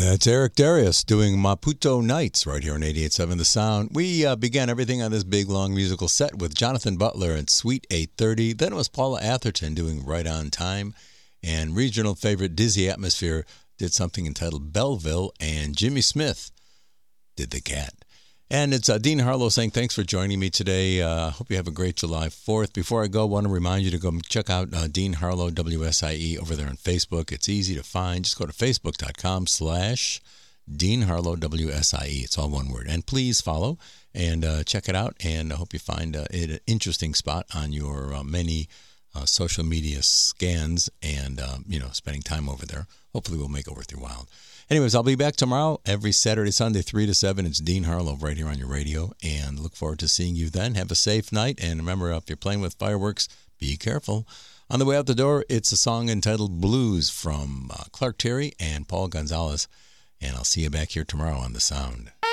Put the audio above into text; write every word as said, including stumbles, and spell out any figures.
That's Eric Darius doing Maputo Nights right here on eighty-eight point seven The Sound. We uh, began everything on this big, long musical set with Jonathan Butler and Sweet eight thirty. Then it was Paula Atherton doing Right on Time. And regional favorite Dizzy Atmosphere did something entitled Belleville. And Jimmy Smith did The Cat. And it's uh, Dean Harlow saying thanks for joining me today. I uh, hope you have a great July fourth. Before I go, I want to remind you to go check out uh, Dean Harlow, W S I E, over there on Facebook. It's easy to find. Just go to facebook.com slash Dean Harlow, W S I E. It's all one word. And please follow and uh, check it out. And I hope you find uh, it an interesting spot on your uh, many uh, social media scans and, uh, you know, spending time over there. Hopefully we'll make it worth your while. Anyways, I'll be back tomorrow, every Saturday, Sunday, three to seven. It's Dean Harlow right here on your radio, and look forward to seeing you then. Have a safe night, and remember, if you're playing with fireworks, be careful. On the way out the door, it's a song entitled Blues from uh, Clark Terry and Paul Gonzalez, and I'll see you back here tomorrow on The Sound.